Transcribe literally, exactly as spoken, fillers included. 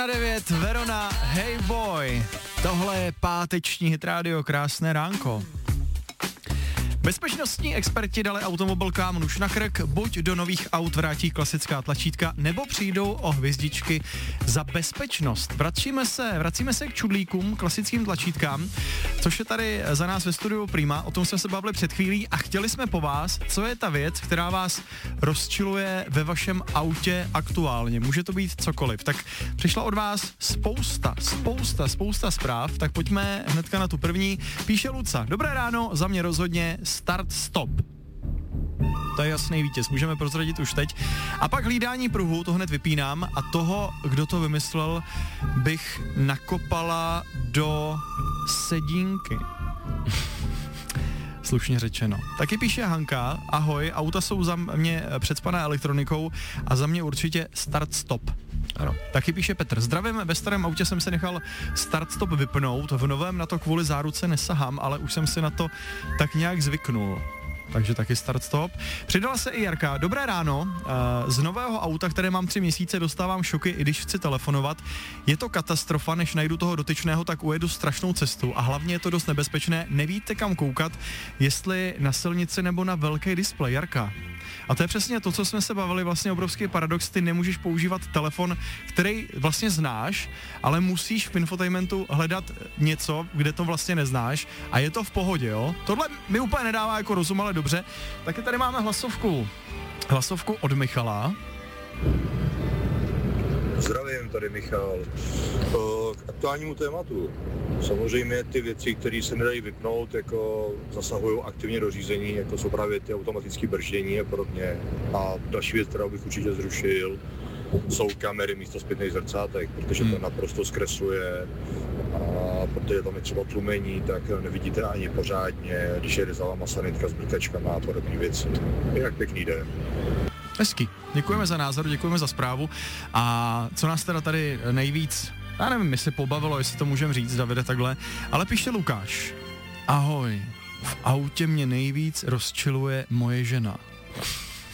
devět, Verona, Hey Boy. Tohle je páteční Hit Radio, krásné ránko. Bezpečnostní experti dali automobilkám nůž na krk, buď do nových aut vrátí klasická tlačítka, nebo přijdou o hvězdičky za bezpečnost. Vracíme se, vracíme se k čudlíkům, klasickým tlačítkám, což je tady za nás ve studiu Prima, o tom jsme se bavili před chvílí a chtěli jsme po vás, co je ta věc, která vás rozčiluje ve vašem autě aktuálně. Může to být cokoliv. Tak přišla od vás spousta, spousta, spousta zpráv, tak pojďme hnedka na tu první. Píše Luca, dobré ráno, za mě rozhodně start stop. To je jasný vítěz, můžeme prozradit už teď. A pak hlídání pruhu, to hned vypínám a toho, kdo to vymyslel, bych nakopala do sedínky. Slušně řečeno. Taky píše Hanka, ahoj, auta jsou za mě předspané elektronikou a za mě určitě start stop. Ano. Taky píše Petr, zdravím, ve starém autě jsem si nechal start stop vypnout, v novém na to kvůli záruce nesahám, ale už jsem si na to tak nějak zvyknul. Takže taky start stop. Přidala se i Jarka. Dobré ráno. Z nového auta, které mám tři měsíce, dostávám šoky, i když chci telefonovat. Je to katastrofa, než najdu toho dotyčného, tak ujedu strašnou cestu a hlavně je to dost nebezpečné. Nevíte kam koukat, jestli na silnici nebo na velký displej. Jarka. A to je přesně to, co jsme se bavili, vlastně obrovský paradox, ty nemůžeš používat telefon, který vlastně znáš, ale musíš v infotainmentu hledat něco, kde to vlastně neznáš a je to v pohodě, jo. Tohle mi úplně nedává jako rozum, ale dobře. Taky tady máme hlasovku. Hlasovku od Michala. Zdravím, tady Michal. K aktuálnímu tématu. Samozřejmě ty věci, které se nedají vypnout, jako zasahují aktivně do řízení, jako jsou právě ty automatické brždění a podobně. A další věc, kterou bych určitě zrušil, jsou kamery místo zpětných zrcátek, protože to naprosto zkresluje. A protože tam je třeba tlumení, tak nevidíte ani pořádně, když jede za váma sanitka s blikačkama a podobné věci. Jak pěkný den. Hezky. Děkujeme za názor, děkujeme za zprávu. A co nás teda tady nejvíc, já nevím, jestli pobavilo, jestli to můžeme říct, Davide, takhle, ale píše Lukáš. Ahoj, v autě mě nejvíc rozčiluje moje žena.